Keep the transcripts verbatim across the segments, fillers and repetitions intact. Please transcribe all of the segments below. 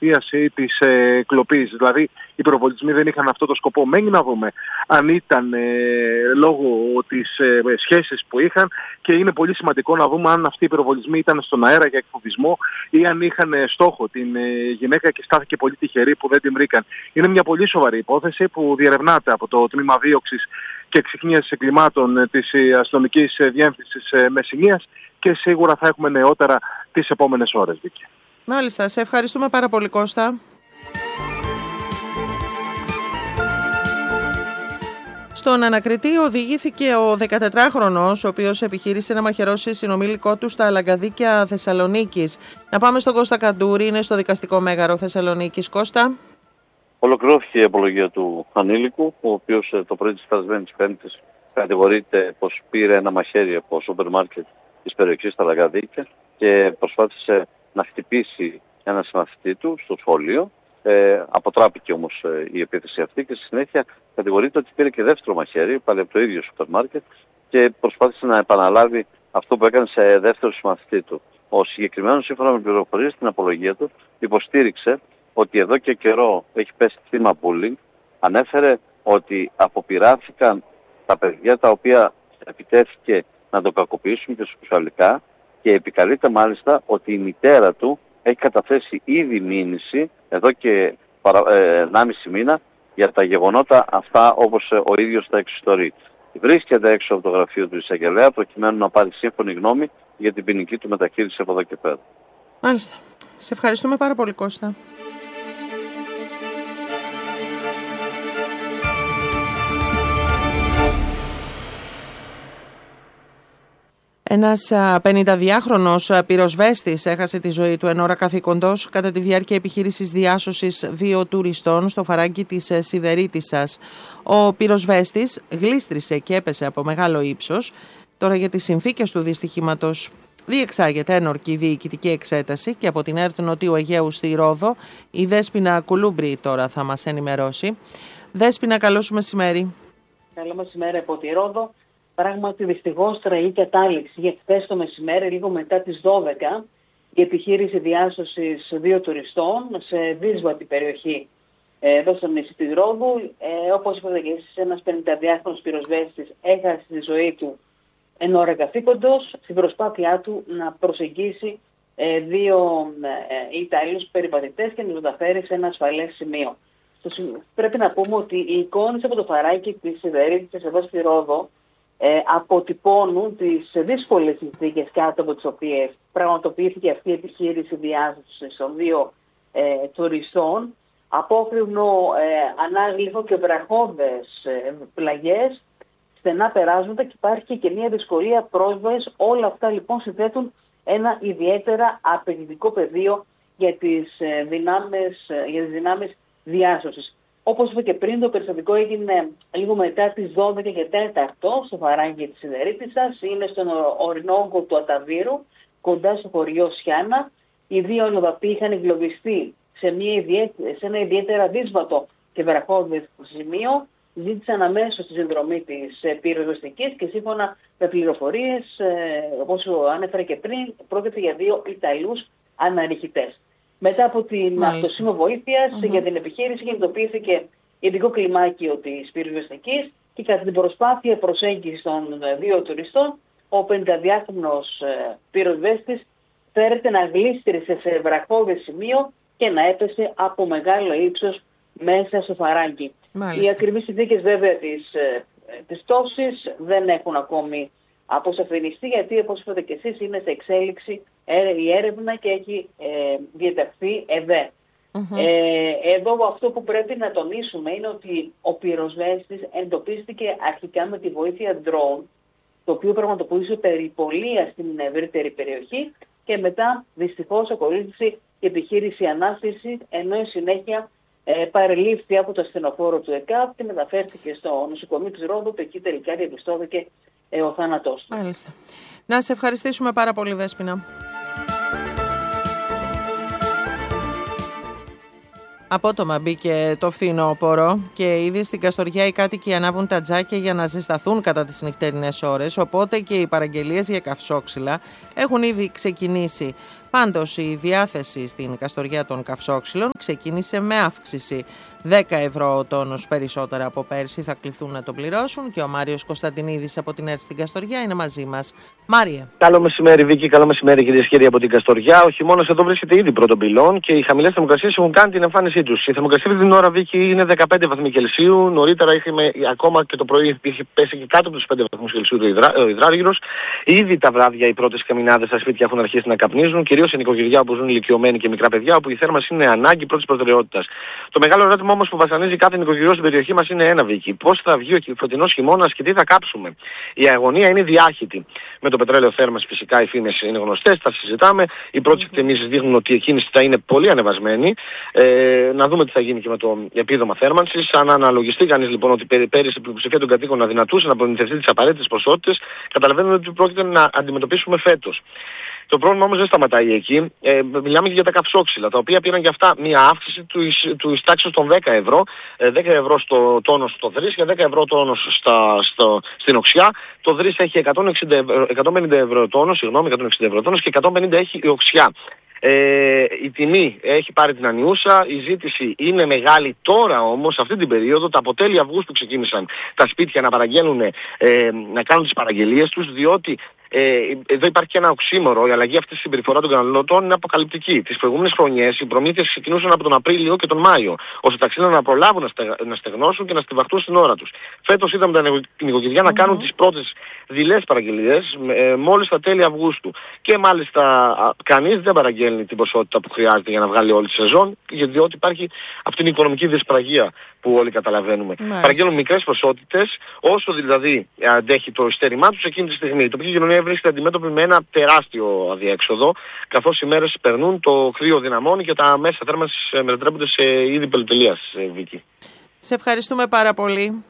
ληστείας ή της ε, κλοπής. Δηλαδή οι πυροβολισμοί δεν είχαν αυτό το σκοπό. Μένει να δούμε αν ήταν ε, λόγω της ε, σχέσης που είχαν, και είναι πολύ σημαντικό να δούμε αν αυτοί οι πυροβολισμοί ήταν στον αέρα για εκφοβισμό ή αν είχαν ε, στόχο την ε, γυναίκα και στάθηκε πολύ τυχερή που δεν την βρήκαν. Είναι μια πολύ σοβαρή υπόθεση που διερευνάται από το Τμήμα Δίωξης και Εξυχνίασης Εγκλημάτων της Αστυνομικής Διεύθυνσης Μεσσηνίας, και σίγουρα θα έχουμε νεότερα τις επόμενες ώρες, Βίκη. Μάλιστα. Σε ευχαριστούμε πάρα πολύ, Κώστα. Στον ανακριτή οδηγήθηκε ο δεκατετράχρονος, ο οποίος επιχείρησε να μαχαιρώσει συνομήλικό του στα Λαγκαδίκια Θεσσαλονίκης. Να πάμε στον Κώστα Καντούρη, είναι στο δικαστικό μέγαρο Θεσσαλονίκης. Κώστα. Ολοκληρώθηκε η απολογία του ανήλικου, ο οποίος το πρωί της περασμένης Πέμπτης κατηγορείται πως πήρε ένα μαχαίρι από σούπερ μάρκετ της περιοχής στα Λαγκαδίκια και προσπάθησε να χτυπήσει ένα συμμαθητή του στο σχολείο. Ε, αποτράπηκε όμως ε, η επίθεση αυτή και στη συνέχεια κατηγορείται ότι πήρε και δεύτερο μαχαίρι, πάλι από το ίδιο σούπερ μάρκετ, και προσπάθησε να επαναλάβει αυτό που έκανε σε δεύτερο συμμαθητή του. Ο συγκεκριμένος, σύμφωνα με πληροφορίες στην απολογία του, υποστήριξε ότι εδώ και καιρό έχει πέσει θύμα bullying. Ανέφερε ότι αποπειράθηκαν τα παιδιά τα οποία επιτέθηκε να το κακοποιήσουν και σεξουαλικά, και επικαλείται μάλιστα ότι η μητέρα του έχει καταθέσει ήδη μήνυση εδώ και ενάμιση μήνα για τα γεγονότα αυτά, όπως ο ίδιος τα εξιστορεί. Βρίσκεται έξω από το γραφείο του εισαγγελέα προκειμένου να πάρει σύμφωνη γνώμη για την ποινική του μεταχείριση από εδώ και πέρα. Μάλιστα. Σε ευχαριστούμε πάρα πολύ, Κώστα. Ένας πενηνταδυάχρονος πυροσβέστης έχασε τη ζωή του εν ώρα καθήκοντος κατά τη διάρκεια επιχείρησης διάσωσης δύο τουριστών στο φαράγγι της Σιδερίτισσας. Ο πυροσβέστης γλίστρισε και έπεσε από μεγάλο ύψος. Τώρα για τις συνθήκες του δυστυχήματος διεξάγεται ένορκη διοικητική εξέταση και από την ΕΡΤ Νοτιού Αιγαίου στη Ρόδο η Δέσποινα Κουλούμπρη τώρα θα μας ενημερώσει. Δέσποινα, καλό σου μεσημέρι. Καλό μεσημέρι από τη Ρόδο. Πράγματι, δυστυχώς, τραγική κατάληξη για χθες το μεσημέρι, λίγο μετά τις δώδεκα, η επιχείρηση διάσωσης δύο τουριστών σε δύσβατη περιοχή ε, εδώ στο νησί της Ρόδου. Ε, όπως είπατε και εσείς, ένας πενηνταδυάχρονος πυροσβέστης έχασε τη ζωή του εν ώρα καθήκοντος στην προσπάθειά του να προσεγγίσει ε, δύο ε, Ιταλούς περιπατητές και να τους μεταφέρει σε ένα ασφαλές σημείο. Πρέπει να πούμε ότι οι εικόνες από το φαράκι της Σιδερίτισσας εδώ στη Ρόδο Ε, αποτυπώνουν τις δύσκολες συνθήκες κάτω από τις οποίες πραγματοποιήθηκε αυτή η επιχείρηση διάσωσης των δύο ε, τουριστών. Απόκρημνο ε, ανάγλυφο και βραχώδες ε, πλαγιές, στενά περάσματα, και υπάρχει και μια δυσκολία πρόσβασης. Όλα αυτά λοιπόν συνθέτουν ένα ιδιαίτερα απαιτητικό πεδίο για τις, ε, δυνάμεις, ε, για τις δυνάμεις διάσωσης. Όπως είπα και πριν, το περιστατικό έγινε λίγο μετά τις δώδεκα και τέταρτο στο φαράγγι της Σιδερίτισσας. Είναι στον ορεινό όγκο του Αταβύρου, κοντά στο χωριό Σιάνα. Οι δύο αλλοδαποί είχαν εγκλωβιστεί σε, μια ιδιαίτε, σε ένα ιδιαίτερα δύσβατο και βραχώδες σημείο. Ζήτησαν αμέσως τη συνδρομή της πυροσβεστικής και σύμφωνα με πληροφορίες, όπως ανέφερα και πριν, πρόκειται για δύο Ιταλούς αναρριχητές. Μετά από την αυτοσύμβο βοήθειας mm-hmm. για την επιχείρηση κινητοποιήθηκε ειδικό κλιμάκιο της πυροσβεστικής και κατά την προσπάθεια προσέγγισης των δύο τουριστών, ο πενηνταδυάχρονος πυροσβέστης φέρεται να γλίστρισε σε βραχώδες σημείο και να έπεσε από μεγάλο ύψος μέσα στο φαράγγι. Μάλιστα. Οι ακριβείς συνθήκες βέβαια της, της πτώσης δεν έχουν ακόμη αποσαφινιστεί, γιατί όπως είπατε και εσείς είναι σε εξέλιξη η έρευνα και έχει ε, διαταχθεί ΕΔΕ. Mm-hmm. Ε, εδώ αυτό που πρέπει να τονίσουμε είναι ότι ο πυροσβέστης εντοπίστηκε αρχικά με τη βοήθεια drone, το οποίο πραγματοποιούσε περιπολία στην ευρύτερη περιοχή, και μετά δυστυχώς ακολούθησε η επιχείρηση ανάστηση, ενώ η συνέχεια ε, παρελήφθη από το ασθενοφόρο του ΕΚΑΒ και μεταφέρθηκε στο νοσοκομείο της Ρόδου, που εκεί τελικά διαπιστώθηκε ε, ο θάνατός του. Μάλιστα. Να σε ευχαριστήσουμε πάρα πολύ, Δέσποινα. Απότομα μπήκε το φθινόπωρο και ήδη στην Καστοριά οι κάτοικοι ανάβουν τα τζάκια για να ζεσταθούν κατά τις νυχτερινές ώρες, οπότε και οι παραγγελίες για καυσόξυλα έχουν ήδη ξεκινήσει. Πάντως η διάθεση στην Καστοριά των καυσόξυλων ξεκίνησε με αύξηση. δέκα ευρώ ο τόνος περισσότερα από πέρσι θα κληθούν να το πληρώσουν και ο Μάριος Κωνσταντινίδης από την ΕΡΤ στην Καστοριά είναι μαζί μας. Μάριε. Καλό μεσημέρι Βίκη, καλό μεσημέρι κυρίες και κύριοι από την Καστοριά. Ο χειμώνας εδώ βρίσκεται ήδη πρώτον πυλών και οι χαμηλές θερμοκρασίες έχουν κάνει την εμφάνισή τους. Η θερμοκρασία αυτή την ώρα Βίκη είναι δεκαπέντε βαθμοί Κελσίου. Νωρίτερα είχαμε ακόμα και το πρωί είχε πέσει και κάτω από τους πέντε βαθμούς Κελσίου το υδρά, ο υδράργυρος. Ήδη τα βράδια οι πρώτες καμινάδες στα σπίτια έχουν αρχίσει να καπνίζουν, κυρίως σε νοικοκυριά όπου ζουν ηλικιωμένοι και μικρά παιδιά, όπου η θέρμανση είναι ανάγκη πρώτης προτεραιότητας. Το μεγάλο ερώτημα όμως που βασανίζει κάθε νοικοκυριό στην περιοχή μας είναι ένα Βίκη. Πώς θα βγει ο φωτεινός χειμώνας και τι θα κάψουμε. Η αγωνία είναι διάχυτη. Με το πετρέλαιο θέρμανση φυσικά οι φήμες είναι γνωστές, τα συζητάμε. Οι πρώτες εκτιμήσεις δείχνουν ότι η εκκίνηση θα είναι πολύ ανεβασμένη. Ε, να δούμε τι θα γίνει και με το επίδομα θέρμανσης. Αν αναλογιστεί κανείς λοιπόν ότι πέρυσι η πλειοψηφία των κατοίκων αδυνατούσε να προμηθευτεί τις απαραίτητες ποσότητες, καταλαβαίνουμε ότι πρόκειται να αντιμετωπίσουμε φέτος. Το πρόβλημα όμως δεν σταματάει εκεί. Ε, μιλάμε και για τα καυσόξυλα, τα οποία πήραν και αυτά μια αύξηση του, του τάξης των δέκα ευρώ. Ε, δέκα ευρώ στο τόνος στο Δρύς και δέκα ευρώ τόνος στα, στο, στην Οξιά. Το Δρύς έχει εκατόν εξήντα ευρώ, εκατόν πενήντα ευρώ τόνος, συγγνώμη, εκατόν εξήντα ευρώ τόνος και εκατόν πενήντα έχει η Οξιά. Ε, η τιμή έχει πάρει την ανιούσα, η ζήτηση είναι μεγάλη τώρα όμως, αυτή την περίοδο, τα από τέλη Αυγούστου ξεκίνησαν τα σπίτια να παραγγέλνουν, ε, να κάνουν τις παραγγελίες τους, διότι Ε, εδώ υπάρχει και ένα οξύμορο, η αλλαγή αυτή στη συμπεριφορά των καταναλωτών είναι αποκαλυπτική. Τις προηγούμενες χρονιές οι προμήθειες ξεκινούσαν από τον Απρίλιο και τον Μάιο, ώστε τα ξύλα να προλάβουν να, στε, να στεγνώσουν και να στιβαχτούν στην ώρα τους. Φέτος είδαμε τα νοικοκυριά mm-hmm. να κάνουν τις πρώτες δειλές παραγγελίες ε, μόλις τα τέλη Αυγούστου. Και μάλιστα α, κανείς δεν παραγγέλνει την ποσότητα που χρειάζεται για να βγάλει όλη τη σεζόν, διότι υπάρχει αυτή την οικονομική δυσπραγία που όλοι καταλαβαίνουμε. Mm-hmm. Παραγγέλνουν μικρές ποσότητες, όσο δηλαδή αντέχει το ειστέρημά τους εκείνη τη στιγμή. Η τοπική κοινωνία βρίσκεται αντιμέτωπη με ένα τεράστιο αδιέξοδο, καθώς οι μέρες περνούν, το κρύο δυναμώνει και τα μέσα θέρμανσης μετατρέπονται σε είδη πολυτελείας, Βίκη. Σε ευχαριστούμε πάρα πολύ.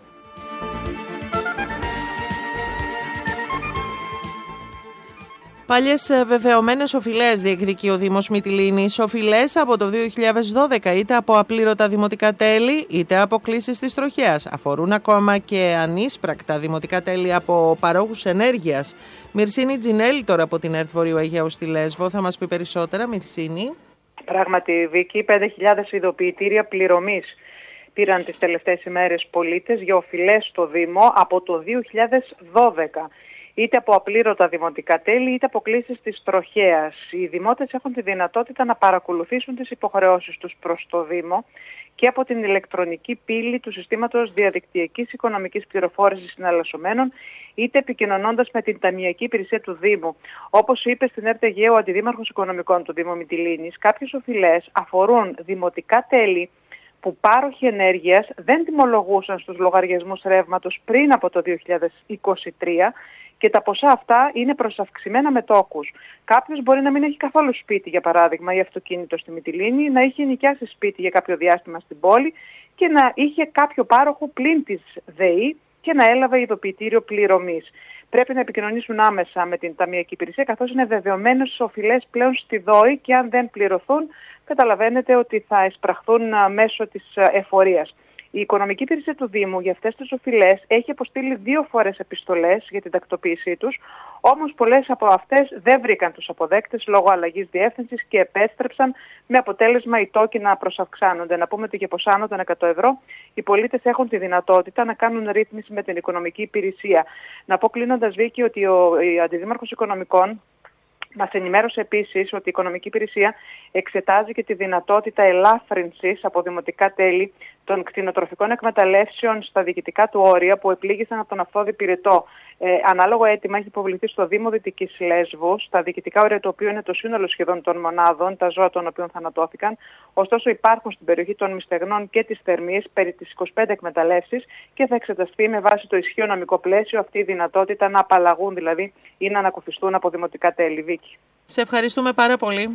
Παλιές βεβαιωμένες οφειλές διεκδικεί ο Δήμος Μυτιλήνης. Οφειλές από το δύο χιλιάδες δώδεκα, είτε από απλήρωτα δημοτικά τέλη, είτε από κλήσεις της τροχέας. Αφορούν ακόμα και ανίσπρακτα δημοτικά τέλη από παρόχους ενέργειας. Μυρσίνη Τζινέλη τώρα από την ΕΡΤ Βορείου Αιγαίου στη Λέσβο θα μας πει περισσότερα. Μυρσίνη. Πράγματι, Βίκη, πέντε χιλιάδες ειδοποιητήρια πληρωμής πήραν τις τελευταίες ημέρες πολίτες για οφειλές στο Δήμο από το δύο χιλιάδες δώδεκα. Είτε από απλήρωτα δημοτικά τέλη, είτε από κλήσεις της τροχέας. Οι δημότες έχουν τη δυνατότητα να παρακολουθήσουν τις υποχρεώσεις τους προς το Δήμο και από την ηλεκτρονική πύλη του συστήματος διαδικτυακής οικονομικής πληροφόρησης συναλλασσομένων, είτε επικοινωνώντας με την ταμιακή υπηρεσία του Δήμου. Όπως είπε στην ΕΡΤ Αιγαίου ο Αντιδήμαρχος Οικονομικών του Δήμου Μυτιλήνης, κάποιες οφειλές αφορούν δημοτικά τέλη που πάροχοι ενέργειας δεν τιμολογούσαν στους λογαριασμούς ρεύματος πριν από το δύο χιλιάδες είκοσι τρία και τα ποσά αυτά είναι προσαυξημένα με τόκους. Κάποιος μπορεί να μην έχει καθόλου σπίτι, για παράδειγμα, ή αυτοκίνητο στη Μυτιλήνη, να είχε νοικιάσει σπίτι για κάποιο διάστημα στην πόλη και να είχε κάποιο πάροχο πλην της ΔΕΗ και να έλαβε ειδοποιητήριο πληρωμής. Πρέπει να επικοινωνήσουν άμεσα με την ταμιακή υπηρεσία, καθώς είναι βεβαιωμένες στις οφειλές πλέον στη ΔΟΗ και αν δεν πληρωθούν, καταλαβαίνετε ότι θα εισπραχθούν μέσω της εφορίας. Η οικονομική υπηρεσία του Δήμου για αυτές τις οφειλές έχει αποστείλει δύο φορές επιστολές για την τακτοποίησή τους, όμως πολλές από αυτές δεν βρήκαν τους αποδέκτες λόγω αλλαγής διεύθυνσης και επέστρεψαν με αποτέλεσμα οι τόκοι να προσαυξάνονται. Να πούμε ότι για ποσά άνω των εκατό ευρώ οι πολίτες έχουν τη δυνατότητα να κάνουν ρύθμιση με την οικονομική υπηρεσία. Να πω κλείνοντας, Βίκη, ότι ο Αντιδήμαρχος Οικονομικών μας ενημέρωσε επίσης ότι η Οικονομική Υπηρεσία εξετάζει και τη δυνατότητα ελάφρυνσης από δημοτικά τέλη των κτηνοτροφικών εκμεταλλεύσεων στα διοικητικά του όρια που επλήγησαν από τον αυθόδη πυρετό. Ε, ανάλογο αίτημα έχει υποβληθεί στο Δήμο Δυτικής Λέσβου, στα διοικητικά όρια του οποίου είναι το σύνολο σχεδόν των μονάδων, τα ζώα των οποίων θανατώθηκαν. Ωστόσο υπάρχουν στην περιοχή των Μυστεγνών και της Θερμής περί τις είκοσι πέντε εκμεταλλεύσεις και θα εξεταστεί με βάση το ισχύο νομικό πλαίσιο αυτή η δυνατότητα να απαλλαγούν δηλαδή ή να ανακουφιστούν από δημοτικά τέλη. Βίκη. Σε ευχαριστούμε πάρα πολύ.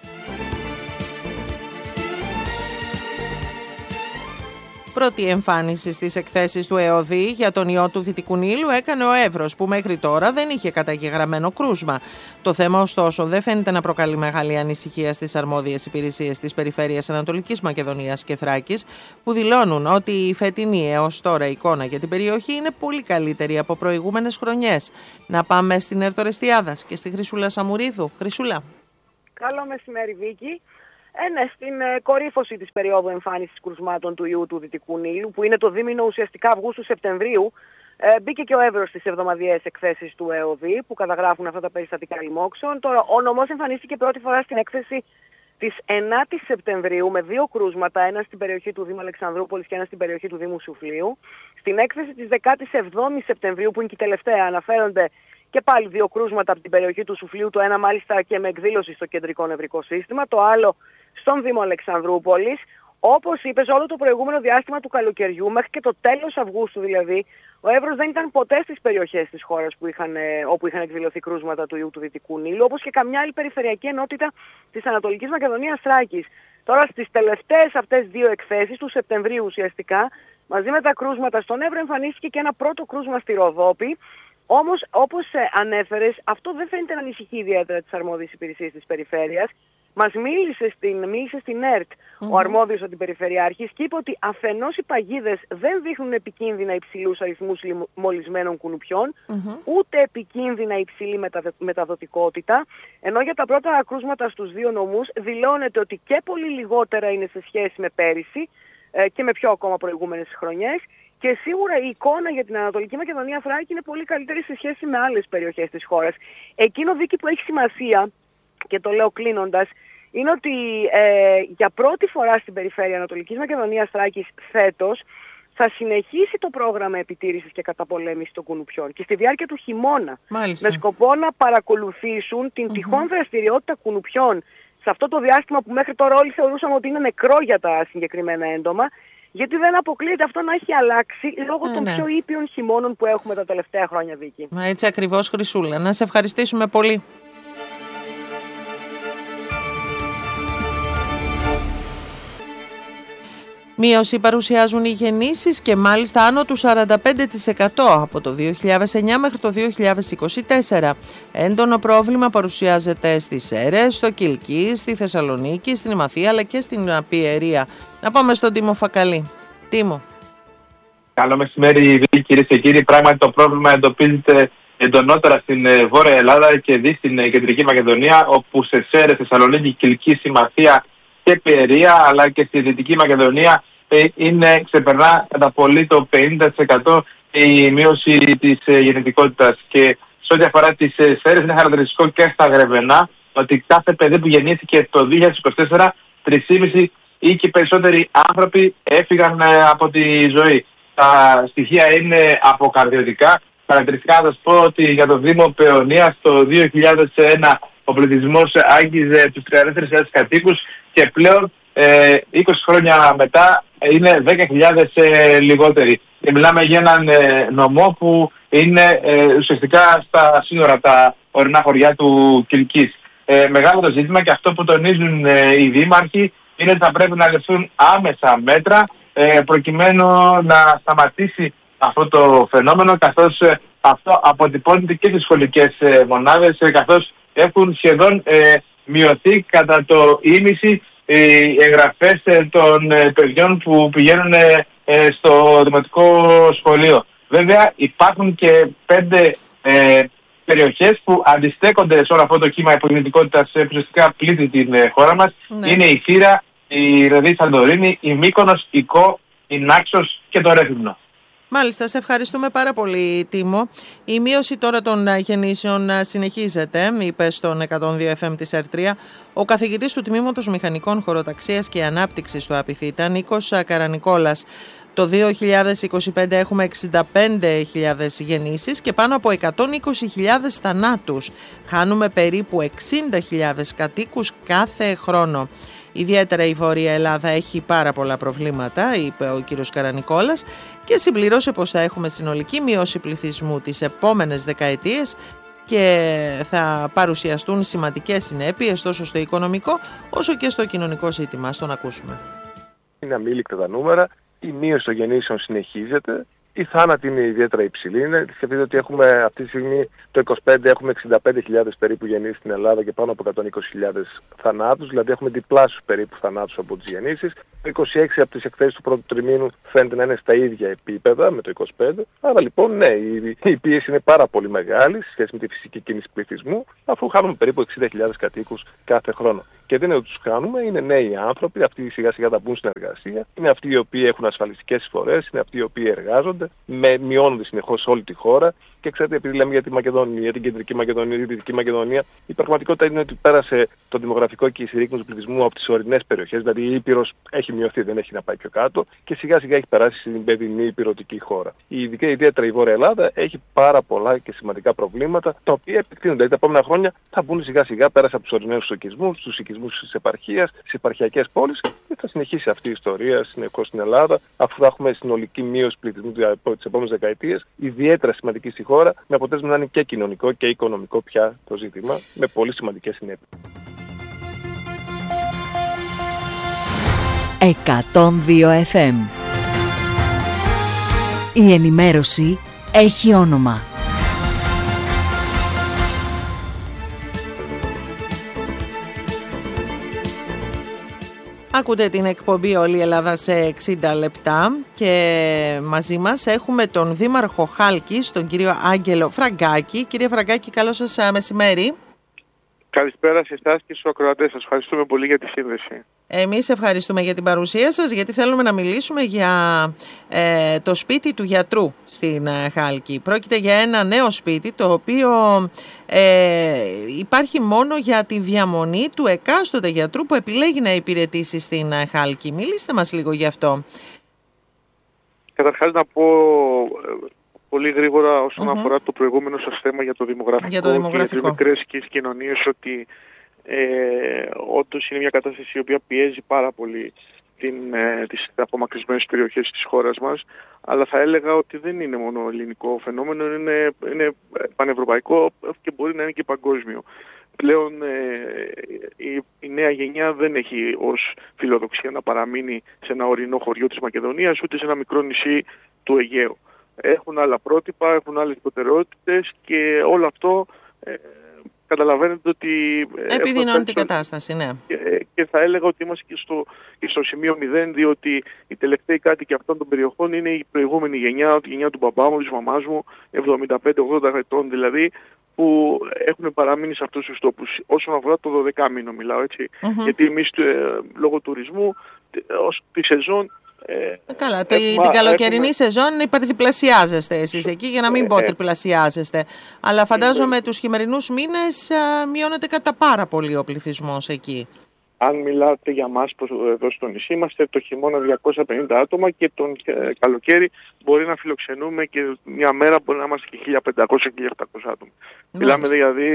Πρώτη εμφάνιση στις εκθέσεις του ΕΟΔΗ για τον ιό του Δυτικού Νείλου έκανε ο Εύρος, που μέχρι τώρα δεν είχε καταγεγραμμένο κρούσμα. Το θέμα, ωστόσο, δεν φαίνεται να προκαλεί μεγάλη ανησυχία στις αρμόδιες υπηρεσίες της Περιφέρειας Ανατολικής Μακεδονίας και Θράκης, που δηλώνουν ότι η φετινή έως τώρα εικόνα για την περιοχή είναι πολύ καλύτερη από προηγούμενες χρονιές. Να πάμε στην ΕΡΤ Ορεστιάδας και στη Χρυσούλα Σαμουρίδου. Χρυσούλα. Καλό μεσημέρι, Βίκη. Ε, ναι, στην ε, κορύφωση της περίοδου εμφάνισης κρουσμάτων του ιού του Δυτικού Νείλου, που είναι το δίμηνο ουσιαστικά Αυγούστου-Σεπτεμβρίου, ε, μπήκε και ο Εύρος στις εβδομαδιαίες εκθέσεις του ΕΟΔΗ που καταγράφουν αυτά τα περιστατικά λοιμόξεων. Τώρα, ο νομός εμφανίστηκε πρώτη φορά στην έκθεση της ενάτης Σεπτεμβρίου με δύο κρούσματα, ένα στην περιοχή του Δήμου Αλεξανδρούπολης και ένα στην περιοχή του Δήμου Σουφλίου. Στην έκθεση της δεκάτης εβδόμης Σεπτεμβρίου, που είναι και η τελευταία, αναφέρονται και πάλι δύο κρούσματα από την περιοχή του Σουφλίου, το ένα μάλιστα και με εκδήλωση στο κεντρικό νευρικό σύστημα, το άλλο στον Δήμο Αλεξανδρούπολης. Όπως είπες, όλο το προηγούμενο διάστημα του καλοκαιριού, μέχρι και το τέλος Αυγούστου δηλαδή, ο Εύρος δεν ήταν ποτέ στις περιοχές της χώρας που είχαν, όπου είχαν εκδηλωθεί κρούσματα του ιού του Δυτικού Νείλου, όπως και καμιά άλλη περιφερειακή ενότητα της Ανατολικής Μακεδονίας Θράκης. Τώρα στις τελευταίες αυτές δύο εκθέσεις του Σεπτεμβρίου ουσιαστικά, μαζί με τα κρούσματα στον Εύρο, εμφανίστηκε και ένα πρώτο κρούσμα στη Ροδόπη. Όμως, όπως ανέφερες, αυτό δεν φαίνεται να ανησυχεί ιδιαίτερα τις αρμόδιες υπηρεσίες της περιφέρειας. Μας μίλησε στην, μίλησε στην ΕΡΤ mm-hmm. ο αρμόδιος αντιπεριφερειάρχης και είπε ότι αφενός οι παγίδες δεν δείχνουν επικίνδυνα υψηλούς αριθμούς μολυσμένων κουνουπιών, mm-hmm. ούτε επικίνδυνα υψηλή μεταδο, μεταδοτικότητα, ενώ για τα πρώτα κρούσματα στους δύο νομούς δηλώνεται ότι και πολύ λιγότερα είναι σε σχέση με πέρυσι ε, και με πιο ακόμα προηγούμενες χρονιές. Και σίγουρα η εικόνα για την Ανατολική Μακεδονία Θράκη είναι πολύ καλύτερη σε σχέση με άλλες περιοχές της χώρας. Εκείνο, Βίκη, που έχει σημασία, και το λέω κλείνοντας, είναι ότι ε, για πρώτη φορά στην περιφέρεια Ανατολικής Μακεδονίας Θράκης φέτος θα συνεχίσει το πρόγραμμα επιτήρησης και καταπολέμησης των κουνουπιών και στη διάρκεια του χειμώνα. Μάλιστα. Με σκοπό να παρακολουθήσουν την mm-hmm. τυχόν δραστηριότητα κουνουπιών σε αυτό το διάστημα που μέχρι τώρα όλοι θεωρούσαμε ότι είναι νεκρό για τα συγκεκριμένα έντομα. Γιατί δεν αποκλείεται αυτό να έχει αλλάξει λόγω ε, των ναι. πιο ήπιων χειμώνων που έχουμε τα τελευταία χρόνια, Βίκη. Μα έτσι ακριβώς, Χρυσούλα. Να σε ευχαριστήσουμε πολύ. Μείωση παρουσιάζουν οι γεννήσεις και μάλιστα άνω του σαράντα πέντε τοις εκατό από το δύο χιλιάδες εννιά μέχρι το δύο χιλιάδες είκοσι τέσσερα. Έντονο πρόβλημα παρουσιάζεται στις Σέρρες, στο Κιλκί, στη Θεσσαλονίκη, στην Ημαθία αλλά και στην Πιερία. Να πάμε στον Τίμο Φακαλή. Τίμο. Καλό μεσημέρι, κυρίες και κύριοι. Πράγματι το πρόβλημα εντοπίζεται εντονότερα στην Βόρεια Ελλάδα και δι στην Κεντρική Μακεδονία, όπου σε Σέρρες, Θεσσαλονίκη, Κιλκί, Ημαθία και Πιερία, αλλά και στη Δυτική Μακεδονία είναι, ξεπερνά κατά πολύ το πενήντα τοις εκατό η μείωση της γεννητικότητας. Και σε ό,τι αφορά τις Σέρρες, είναι χαρακτηριστικό και στα Γρεβενά ότι κάθε παιδί που γεννήθηκε το δύο χιλιάδες είκοσι τέσσερα, τρεις και μισό ή και περισσότεροι άνθρωποι έφυγαν από τη ζωή. Τα στοιχεία είναι αποκαρδιωτικά. Χαρακτηριστικά θα σας πω ότι για το Δήμο Παιωνίας το δύο χιλιάδες ένα ο πληθυσμός άγγιζε τους τριάντα τέσσερις χιλιάδες κατοίκους και πλέον ε, είκοσι χρόνια μετά είναι δέκα χιλιάδες ε, λιγότεροι. Και μιλάμε για έναν ε, νομό που είναι ε, ουσιαστικά στα σύνορα, τα ορεινά χωριά του Κιλκής. Ε, μεγάλο το ζήτημα και αυτό που τονίζουν ε, οι δήμαρχοι είναι ότι θα πρέπει να ληφθούν άμεσα μέτρα ε, προκειμένου να σταματήσει αυτό το φαινόμενο, καθώς ε, αυτό αποτυπώνεται και στις σχολικές ε, μονάδες, ε, καθώς έχουν σχεδόν ε, μειωθεί κατά το ίμιση οι εγγραφές ε, των ε, παιδιών που πηγαίνουν ε, ε, στο δημοτικό σχολείο. Βέβαια υπάρχουν και πέντε ε, περιοχές που αντιστέκονται σε όλο αυτό το κύμα υπογεννητικότητας που ουσιαστικά πλήττει την ε, χώρα μας. Ναι. Είναι η Θήρα, η Ρεδί Σαντορίνη, η Μύκονος, η Κο, η Νάξος και το Ρέθυμνο. Μάλιστα, σε ευχαριστούμε πάρα πολύ, Τίμο. Η μείωση τώρα των γεννήσεων συνεχίζεται, είπε στον εκατόν δύο εφ εμ της ΕΡΤ τρία ο καθηγητής του Τμήματος Μηχανικών Χωροταξίας και Ανάπτυξης του ΑΠΙΘΙΤΑ, Νίκος Καρανικόλας. Το δύο χιλιάδες είκοσι πέντε έχουμε εξήντα πέντε χιλιάδες γεννήσεις και πάνω από εκατόν είκοσι χιλιάδες θανάτους. Χάνουμε περίπου εξήντα χιλιάδες κατοίκους κάθε χρόνο. Ιδιαίτερα η Βόρεια Ελλάδα έχει πάρα πολλά προβλήματα, είπε ο κύριος Καρανικόλας, και συμπληρώσε πως θα έχουμε συνολική μείωση πληθυσμού τις επόμενες δεκαετίες και θα παρουσιαστούν σημαντικές συνέπειες τόσο στο οικονομικό όσο και στο κοινωνικό ζήτημα. Ας τον ακούσουμε. Είναι αμήλικτα τα νούμερα, η μείωση των γεννήσεων συνεχίζεται Η θάνατη είναι ιδιαίτερα υψηλή. Είναι, σκεφτείτε ότι έχουμε αυτή τη στιγμή το είκοσι πέντε έχουμε εξήντα πέντε χιλιάδες περίπου γεννήσεις στην Ελλάδα και πάνω από εκατόν είκοσι χιλιάδες θανάτους, δηλαδή έχουμε διπλάσιους περίπου θανάτους από τις γεννήσεις. Το είκοσι έξι από τις εκθέσεις του πρώτου τριμήνου φαίνεται να είναι στα ίδια επίπεδα με το είκοσι πέντε. Άρα λοιπόν ναι, η, η πίεση είναι πάρα πολύ μεγάλη σε σχέση με τη φυσική κίνηση πληθυσμού, αφού χάνουμε περίπου εξήντα χιλιάδες κατοίκους κάθε χρόνο. Και δεν είναι ότι τους κάνουμε, είναι νέοι άνθρωποι, αυτοί σιγά σιγά θα μπουν στην εργασία, είναι αυτοί οι οποίοι έχουν ασφαλιστικές εισφορές, είναι αυτοί οι οποίοι εργάζονται, με, μειώνονται συνεχώς σε όλη τη χώρα. Και ξέρετε, επειδή λέμε για τη Μακεδονία, για την Κεντρική Μακεδονία, τη Δυτική Μακεδονία, η πραγματικότητα είναι ότι πέρασε το δημογραφικό και η συρρήκνωση του πληθυσμού από τις ορεινές περιοχές, δηλαδή η Ήπειρος έχει μειωθεί, δεν έχει να πάει πιο κάτω, και σιγά σιγά έχει περάσει στην παιδινή υπηρετική χώρα. Η ειδικά, ιδιαίτερα η Βόρεια Ελλάδα, έχει πάρα πολλά και σημαντικά προβλήματα, τα οποία επεκτείνονται. Δηλαδή τα επόμενα χρόνια θα μπουν σιγά σιγά πέρασε από τους ορεινούς οικισμούς, τους οικισμούς της επαρχίας, τις επαρχιακές πόλεις, και θα συνεχίσει αυτή η ιστορία συνεχώς στην Ελλάδα, αφού θα έχουμε συνολική μείωση πληθυσμού τις επόμενες δεκαετίες, ιδιαίτερα σημαντική στη χώρα, με αποτέλεσμα να είναι και κοινωνικό και οικονομικό πια το ζήτημα, με πολύ σημαντικές συνέπειες. εκατόν δύο εφ εμ. Η ενημέρωση έχει όνομα. Ακούτε την εκπομπή «Όλη η Ελλάδα σε εξήντα λεπτά» και μαζί μας έχουμε τον Δήμαρχο Χάλκης, τον κύριο Άγγελο Φραγκάκη. Κύριε Φραγκάκη, καλό σας μεσημέρι. Καλησπέρα σε εσάς και στους ακροατές σας. Ευχαριστούμε πολύ για τη σύνδεση. Εμείς ευχαριστούμε για την παρουσία σας, γιατί θέλουμε να μιλήσουμε για ε, το σπίτι του γιατρού στην ε, Χάλκη. Πρόκειται για ένα νέο σπίτι, το οποίο ε, υπάρχει μόνο για τη διαμονή του εκάστοτε γιατρού που επιλέγει να υπηρετήσει στην ε, Χάλκη. Μιλήστε μας λίγο γι' αυτό. Καταρχάς να πω πολύ γρήγορα όσον mm-hmm. αφορά το προηγούμενο σας θέμα για το δημογραφικό, για το δημογραφικό. και για τις μικρές και τις κοινωνίες, ότι ε, όντως είναι μια κατάσταση η οποία πιέζει πάρα πολύ την, ε, τις απομακρυσμένες περιοχές της χώρας μας, αλλά θα έλεγα ότι δεν είναι μόνο ελληνικό φαινόμενο, είναι, είναι πανευρωπαϊκό και μπορεί να είναι και παγκόσμιο. Πλέον ε, η, η νέα γενιά δεν έχει ως φιλοδοξία να παραμείνει σε ένα ορεινό χωριό της Μακεδονίας, ούτε σε ένα μικρό νησί του Αιγαίου. Έχουν άλλα πρότυπα, έχουν άλλες προτεραιότητες και όλο αυτό ε, καταλαβαίνετε ότι... επιδεινώνει την κατάσταση, ναι. Και, και θα έλεγα ότι είμαστε και στο, και στο σημείο μηδέν, διότι οι τελευταίοι κάτοικοι αυτών των περιοχών είναι η προηγούμενη γενιά, η γενιά του μπαμπά μου, της μαμάς μου, εβδομήντα πέντε ογδόντα ετών δηλαδή, που έχουν παραμείνει σε αυτούς τους τόπους. Όσον αφορά το δωδεκάμηνο μιλάω, έτσι. Mm-hmm. Γιατί εμείς ε, λόγω τουρισμού, ως τη σεζόν, Ε, Καλά, το, έχουμε, την καλοκαιρινή έχουμε... σεζόν υπερδιπλασιάζεστε εσείς εκεί, για να μην πω τριπλασιάζεστε. Αλλά φαντάζομαι ε, τους χειμερινούς μήνες α, μειώνεται κατά πάρα πολύ ο πληθυσμός εκεί. Αν μιλάτε για μας εδώ στο νησί, είμαστε το χειμώνα διακόσια πενήντα άτομα και τον ε, καλοκαίρι μπορεί να φιλοξενούμε και μια μέρα μπορεί να είμαστε και χίλια πεντακόσια με χίλια επτακόσια άτομα. Mm. Μιλάμε δηλαδή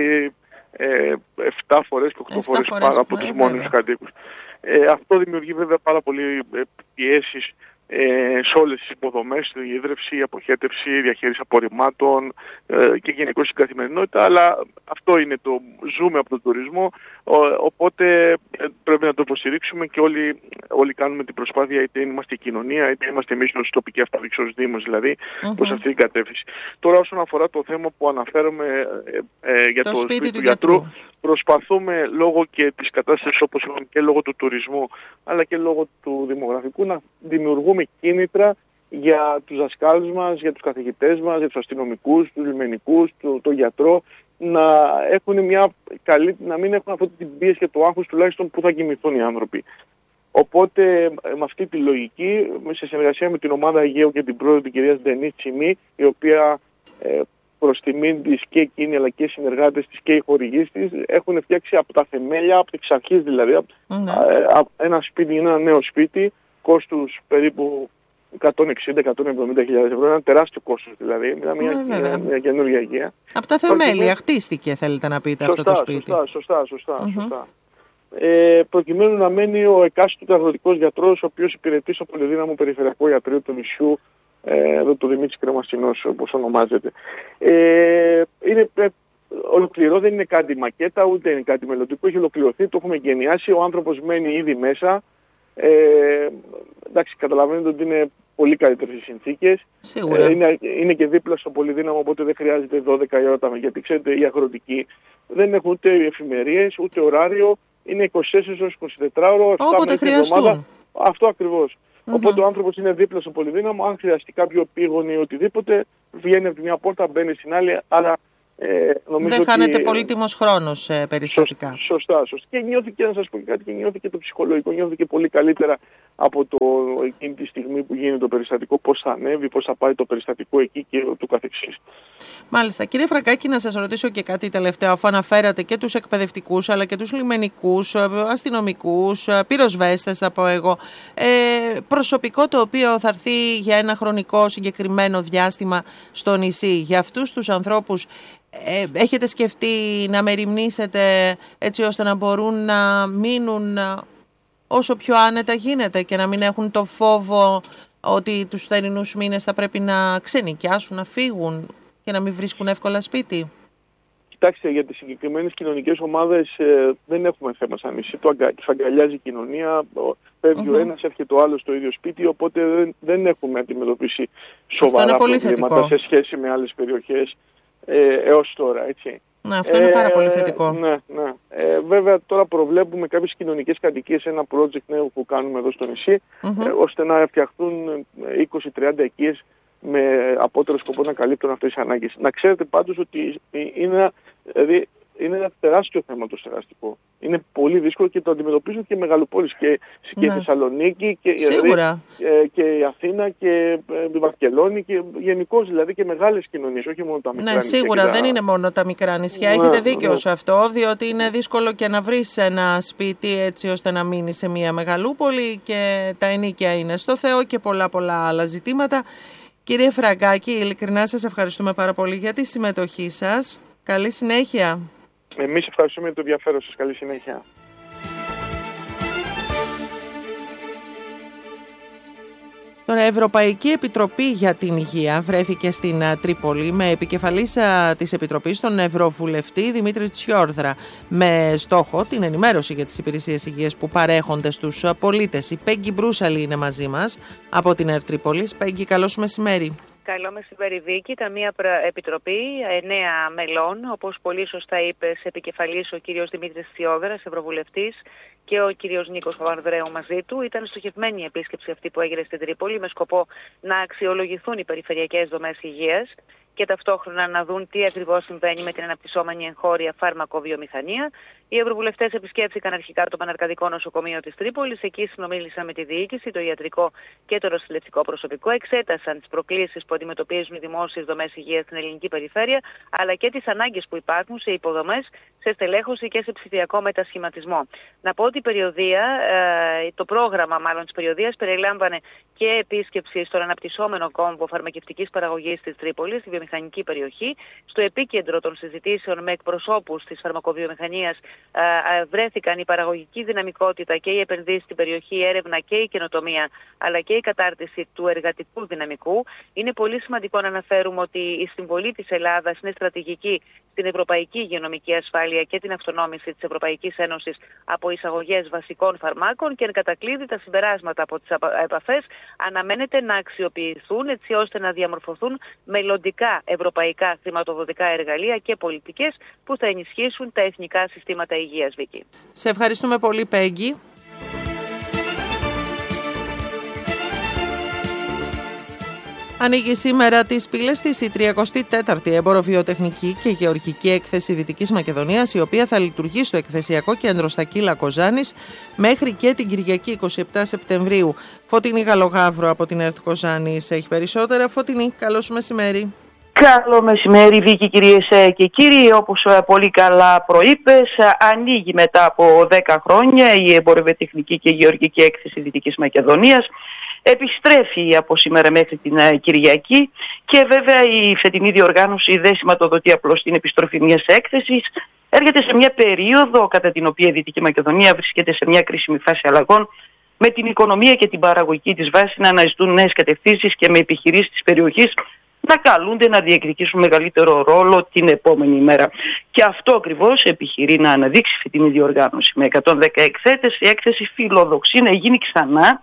ε, επτά φορές και οκτώ φορές πάνω από τους μόνιμους κατοίκους. Ε, αυτό δημιουργεί βέβαια πάρα πολύ ε, πιέσεις ε, σε όλες τις υποδομές, η ίδρυυση, η αποχέτευση, η διαχείριση απορριμμάτων ε, και γενικώς στην καθημερινότητα, αλλά αυτό είναι το ζούμε από τον τουρισμό, ο, οπότε ε, πρέπει να το υποστηρίξουμε και όλοι, όλοι κάνουμε την προσπάθεια, είτε είμαστε η κοινωνία, είτε είμαστε εμείς ως τοπική αυτοδιοίκηση, ως Δήμος δηλαδή, mm-hmm. προς αυτή την κατεύθυνση. Τώρα όσον αφορά το θέμα που αναφέρομαι ε, ε, για το, το σπίτι, σπίτι του γιατρού, γιατρού. Προσπαθούμε λόγω και της κατάστασης όπως είπαμε και λόγω του τουρισμού αλλά και λόγω του δημογραφικού να δημιουργούμε κίνητρα για τους δασκάλους μας, για τους καθηγητές μας, για τους αστυνομικούς, τους λιμενικούς, το, το γιατρό να έχουν μια καλή, να μην έχουν αυτή την πίεση και το άγχος τουλάχιστον που θα κοιμηθούν οι άνθρωποι. Οπότε με αυτή τη λογική, σε συνεργασία με την ομάδα Αιγαίου και την πρόεδρο την κυρία Ντενή Τσιμή, η οποία ε, προς τιμήν της και εκείνη αλλά και οι συνεργάτες της και οι χορηγείς της έχουν φτιάξει από τα θεμέλια, από εξ αρχής δηλαδή, mm-hmm. ένα σπίτι, ένα νέο σπίτι, κόστους περίπου εκατόν εξήντα με εκατόν εβδομήντα χιλιάδες ευρώ, ένα τεράστιο κόστος δηλαδή, μιλάμε για μια, μια καινούργια αγία. Από τα θεμέλια χτίστηκε θέλετε να πείτε σωστά, αυτό το σπίτι. Σωστά, σωστά, σωστά, mm-hmm. σωστά. Ε, προκειμένου να μένει ο εκάστοτε αγροτικός γιατρός, ο οποίος υπηρετεί στο πολυδύναμο περιφερειακό ιατρείο του νησιού, εδώ το Δημήτρης Κρεμαστινός όπως ονομάζεται. Ε, είναι ε, ολοκληρώ, δεν είναι κάτι μακέτα, ούτε είναι κάτι μελλοντικό, έχει ολοκληρωθεί, το έχουμε γενιάσει, ο άνθρωπος μένει ήδη μέσα. Ε, εντάξει, καταλαβαίνετε ότι είναι πολύ καλύτερες οι συνθήκες. Σίγουρα. Ε, είναι, είναι και δίπλα στο πολυδύναμο, οπότε δεν χρειάζεται δώδεκα η ώρα, γιατί ξέρετε οι αγροτικοί δεν έχουν ούτε εφημερίες, ούτε ωράριο, είναι είκοσι τέσσερις ώρες εικοσιτετράωρο, όποτε χρειαστούν. Αυτό ακριβώς. Mm-hmm. Οπότε ο άνθρωπος είναι δίπλα στο πολυδύναμο, αν χρειαστεί κάποιο πήγον ή οτιδήποτε, βγαίνει από τη μια πόρτα, μπαίνει στην άλλη, άρα ε, νομίζω δεν ότι... χάνεται πολύτιμος χρόνος ε, περιστατικά. Σωστά, σωστά. Και νιώθηκε, να σας πω κάτι, και νιώθηκε το ψυχολογικό, νιώθηκε πολύ καλύτερα από το, εκείνη τη στιγμή που γίνεται το περιστατικό, πώς θα ανέβει, πώς θα πάει το περιστατικό εκεί και του καθεξής. Μάλιστα. Κύριε Φραγκάκη, να σας ρωτήσω και κάτι τελευταίο, αφού αναφέρατε και τους εκπαιδευτικούς αλλά και τους λιμενικούς, αστυνομικούς, πυροσβέστες θα πω εγώ, ε, προσωπικό το οποίο θα έρθει για ένα χρονικό συγκεκριμένο διάστημα στο νησί. Για αυτούς τους ανθρώπους ε, έχετε σκεφτεί να μεριμνήσετε έτσι ώστε να μπορούν να μείνουν όσο πιο άνετα γίνεται και να μην έχουν το φόβο ότι τους θερινούς μήνες θα πρέπει να ξενοικιάσουν, να φύγουν και να μην βρίσκουν εύκολα σπίτι? Κοιτάξτε, για τις συγκεκριμένες κοινωνικές ομάδες ε, δεν έχουμε θέμα σαν νησί. Το αγκα... Τους αγκαλιάζει η κοινωνία, φεύγει mm-hmm. ο ένας, έρχεται ο άλλος στο ίδιο σπίτι, οπότε δεν, δεν έχουμε αντιμετωπίσει σοβαρά προβλήματα θετικό. Σε σχέση με άλλες περιοχές ε, έως τώρα, έτσι. Ναι, αυτό είναι ε, πάρα πολύ θετικό. Ναι, ναι. Ε, βέβαια τώρα προβλέπουμε κάποιες κοινωνικές κατοικίες, ένα project νέο που κάνουμε εδώ στο νησί, mm-hmm. ε, ώστε να φτιαχτούν είκοσι με τριάντα οικίες με απότερο σκοπό να καλύπτουν αυτές τις ανάγκες. Να ξέρετε πάντως ότι είναι, δηλαδή, είναι ένα τεράστιο θέμα το στεγαστικό. Είναι πολύ δύσκολο και το αντιμετωπίζουν και μεγαλοπόλεις και, ναι. και Θεσσαλονίκη και, δηλαδή, και η Αθήνα και η Βαρκελόνη και γενικώς δηλαδή και μεγάλες κοινωνίες, όχι μόνο τα μικρά ναι, νησιά. Ναι, σίγουρα τα... δεν είναι μόνο τα μικρά νησιά. Ναι, έχετε δίκιο ναι. σε αυτό, διότι είναι δύσκολο και να βρεις ένα σπίτι έτσι ώστε να μείνει σε μια μεγαλούπολη και τα ενοίκια είναι στο Θεό και πολλά πολλά άλλα ζητήματα. Κύριε Φραγκάκη, ειλικρινά σας ευχαριστούμε πάρα πολύ για τη συμμετοχή σας. Καλή συνέχεια. Εμείς ευχαριστούμε για το ενδιαφέρον σας. Καλή συνέχεια. Τώρα, η Ευρωπαϊκή Επιτροπή για την Υγεία βρέθηκε στην Τρίπολη με επικεφαλής της Επιτροπής τον Ευρωβουλευτή Δημήτρη Τσιόρδρα, με στόχο την ενημέρωση για τις υπηρεσίες υγείας που παρέχονται στους πολίτες. Η Πέγγι Μπρούσαλη είναι μαζί μας από την ΕΡΤ Τρίπολης. Πέγγι, καλώς μεσημέρι. Καλό μεσημέρι, Βίκη. Τα μία επιτροπή εννέα μελών, όπως πολύ σωστά είπες, επικεφαλής ο κύριος Δημήτρης Τσιόδρας, Ευρωβουλευτής, και ο κύριος Νίκος Παπανδρέου μαζί του. Ήταν στοχευμένη η επίσκεψη αυτή που έγινε στην Τρίπολη με σκοπό να αξιολογηθούν οι περιφερειακές δομές υγείας και ταυτόχρονα να δουν τι ακριβώς συμβαίνει με την αναπτυσσόμενη εγχώρια φάρμακοβιομηχανία. Οι ευρωβουλευτές επισκέφθηκαν αρχικά το Παναρκαδικό Νοσοκομείο της Τρίπολης. Εκεί συνομίλησαν με τη διοίκηση, το ιατρικό και το νοσηλευτικό προσωπικό. Εξέτασαν τις προκλήσεις που αντιμετωπίζουν οι δημόσιες δομές υγείας στην ελληνική περιφέρεια, αλλά και τις ανάγκες που υπάρχουν σε υποδομές, σε στελέχωση και σε ψηφιακό μετασχηματισμό. Να πω ότι η περιοδία, το πρόγραμμα μάλλον της περιοδίας περιλάμβανε και επίσκεψη στον αναπτυσσόμενο κόμβο φαρμακευτικής παραγωγής της Τρίπολης, στη βιομηχανική περιοχή. Στο επίκεντρο των συζητήσεων με εκπροσώπους της φαρμακοβιομηχανίας βρέθηκαν η παραγωγική δυναμικότητα και οι επενδύσεις στην περιοχή, η έρευνα και η καινοτομία, αλλά και η κατάρτιση του εργατικού δυναμικού. Είναι πολύ σημαντικό να αναφέρουμε ότι η συμβολή της Ελλάδας είναι στρατηγική στην ευρωπαϊκή υγειονομική ασφάλεια και την αυτονόμηση της Ευρωπαϊκής Ένωσης από εισαγωγές βασικών φαρμάκων, και εν κατακλείδη τα συμπεράσματα από τις επαφές αναμένεται να αξιοποιηθούν έτσι ώστε να διαμορφωθούν μελλοντικά ευρωπαϊκά χρηματοδοτικά εργαλεία και πολιτικές που θα ενισχύσουν τα εθνικά συστήματα υγείας, Βίκη. Σε ευχαριστούμε πολύ, Πέγγι. Ανοίγει σήμερα τις πύλες της η τριαντάτη τέταρτη Εμποροβιοτεχνική και Γεωργική Έκθεση Δυτικής Μακεδονίας, η οποία θα λειτουργεί στο εκθεσιακό κέντρο στα Κύλα Κοζάνης μέχρι και την Κυριακή είκοσι επτά Σεπτεμβρίου. Φωτεινή Γαλογαύρο από την ΕΡΤ Κοζάνης έχει περισσότερα. Φωτεινή, καλώς μεσημέρι. Καλό μεσημέρι, Βίκη, κυρίες και κύριοι. Όπως πολύ καλά προείπες, ανοίγει μετά από δέκα χρόνια η Εμποροβιοτεχνική και Γεωργική Έκθεση Δυτικής Μακεδονίας. Επιστρέφει από σήμερα μέχρι την Κυριακή και βέβαια η φετινή διοργάνωση δεν σηματοδοτεί απλώς την επιστροφή μιας έκθεσης. Έρχεται σε μια περίοδο κατά την οποία η Δυτική Μακεδονία βρίσκεται σε μια κρίσιμη φάση αλλαγών, με την οικονομία και την παραγωγική της βάση να αναζητούν νέες κατευθύνσεις και με επιχειρήσεις της περιοχής να καλούνται να διεκδικήσουν μεγαλύτερο ρόλο την επόμενη ημέρα. Και αυτό ακριβώς επιχειρεί να αναδείξει η φετινή διοργάνωση. Με εκατόν δέκα εκθέτες, η έκθεση φιλοδοξεί να γίνει ξανά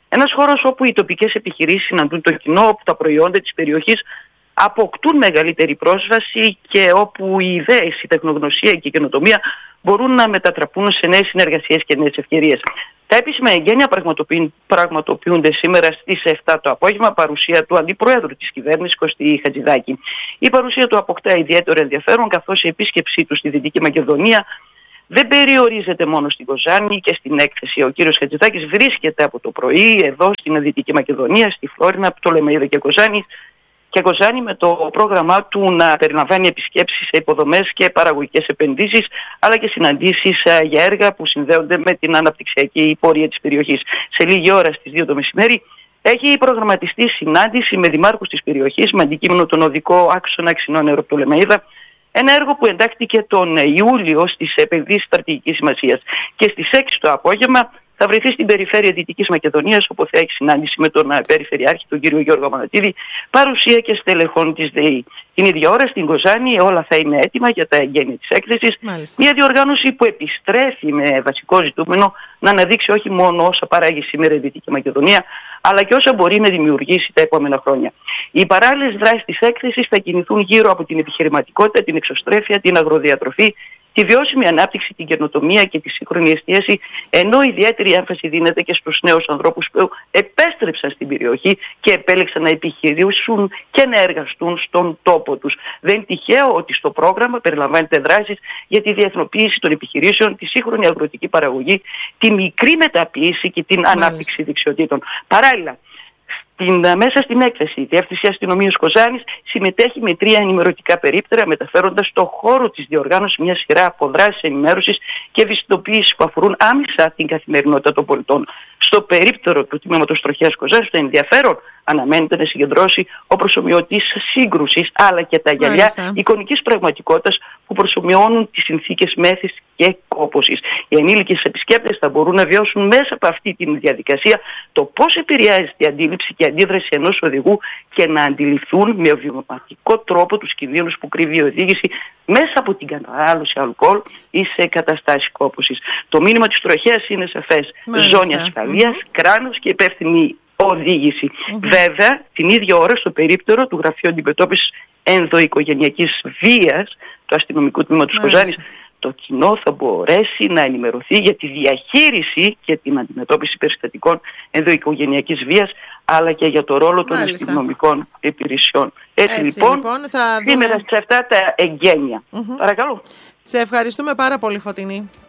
Ένας χώρος όπου οι τοπικές επιχειρήσεις συναντούν το κοινό, όπου τα προϊόντα της περιοχής αποκτούν μεγαλύτερη πρόσβαση και όπου οι ιδέες, η τεχνογνωσία και η καινοτομία μπορούν να μετατραπούν σε νέες συνεργασίες και νέες ευκαιρίες. Τα επίσημα εγγένεια πραγματοποιούνται σήμερα στις επτά το απόγευμα, παρουσία του Αντιπροέδρου της κυβέρνησης Κωστή Χατζηδάκη. Η παρουσία του αποκτά ιδιαίτερο ενδιαφέρον, καθώς η επίσκεψή του στη Δυτική Μακεδονία δεν περιορίζεται μόνο στην Κοζάνη και στην έκθεση. Ο κύριος Χατζηδάκης βρίσκεται από το πρωί εδώ στην Δυτική Μακεδονία, στη Φλόρινα, Πτολεμαΐδα και Κοζάνη, και Κοζάνη με το πρόγραμμά του να περιλαμβάνει επισκέψεις σε υποδομές και παραγωγικές επενδύσεις, αλλά και συναντήσεις για έργα που συνδέονται με την αναπτυξιακή πορεία της περιοχής. Σε λίγη ώρα στις δύο το μεσημέρι έχει προγραμματιστεί συνάντηση με δημάρχους της περιοχής με αντικείμενο τον οδικό άξονα Ξινό Πτολεμαΐδα, ένα έργο που εντάχθηκε τον Ιούλιο στις επενδύσεις στρατηγικής σημασίας. Και στις έξι το απόγευμα θα βρεθεί στην περιφέρεια Δυτικής Μακεδονίας, όπου θα έχει συνάντηση με τον Περιφερειάρχη, τον κύριο Γιώργο Αμανατίδη, παρουσία και στελεχών της ΔΕΗ. Την ίδια ώρα στην Κοζάνη όλα θα είναι έτοιμα για τα εγγένεια της έκθεσης. Μάλιστα. Μια διοργάνωση που επιστρέφει με βασικό ζητούμενο να αναδείξει όχι μόνο όσα παράγει σήμερα η Δυτική Μακεδονία, αλλά και όσα μπορεί να δημιουργήσει τα επόμενα χρόνια. Οι παράλληλες δράσεις της έκθεσης θα κινηθούν γύρω από την επιχειρηματικότητα, την εξωστρέφεια, την αγροδιατροφή, τη βιώσιμη ανάπτυξη, την καινοτομία και τη σύγχρονη εστίαση, ενώ ιδιαίτερη έμφαση δίνεται και στους νέους ανθρώπους που επέστρεψαν στην περιοχή και επέλεξαν να επιχειρήσουν και να εργαστούν στον τόπο τους. Δεν είναι τυχαίο ότι στο πρόγραμμα περιλαμβάνεται δράσεις για τη διεθνοποίηση των επιχειρήσεων, τη σύγχρονη αγροτική παραγωγή, τη μικρή μεταποίηση και την Μάλιστα. ανάπτυξη δεξιοτήτων. Παράλληλα, Την, μέσα στην έκθεση, η Διεύθυνση Αστυνομίας Κοζάνης συμμετέχει με τρία ενημερωτικά περίπτερα, μεταφέροντας στο χώρο της διοργάνωσης μια σειρά από δράσεις ενημέρωσης και ευαισθητοποίησης που αφορούν άμεσα την καθημερινότητα των πολιτών. Στο περίπτερο του τμήματος Τροχέας Κοζάνης, το ενδιαφέρον αναμένεται να συγκεντρώσει ο προσομοιωτής σύγκρουσης, αλλά και τα γυαλιά Μάλιστα. εικονικής πραγματικότητας που προσομοιώνουν τις συνθήκες μέθης και κόπωσης. Οι ενήλικες επισκέπτες θα μπορούν να βιώσουν μέσα από αυτή τη διαδικασία το πώς επηρεάζεται η αντίληψη και η αντίδραση ενός οδηγού και να αντιληφθούν με βιωματικό τρόπο τους κινδύνους που κρύβει η οδήγηση μέσα από την κατανάλωση αλκοόλ ή σε καταστάσεις κόπωσης. Το μήνυμα της Τροχέας είναι σαφές. Μάλιστα. Ζώνη ασφαλείας, mm-hmm. κράνος και υπεύθυνη οδήγηση. Mm-hmm. Βέβαια, την ίδια ώρα στο περίπτερο του Γραφείου Αντιμετώπισης Ενδοοικογενειακής Βίας του Αστυνομικού Τμήματος Κοζάνης, το κοινό θα μπορέσει να ενημερωθεί για τη διαχείριση και την αντιμετώπιση περιστατικών ενδοοικογενειακής βίας, αλλά και για το ρόλο των Μάλιστα. αστυνομικών υπηρεσιών. Έτσι, Έτσι λοιπόν, λοιπόν θα σήμερα δούμε... σε αυτά τα εγγένεια. Mm-hmm. Παρακαλώ. Σε ευχαριστούμε πάρα πολύ, Φωτεινή.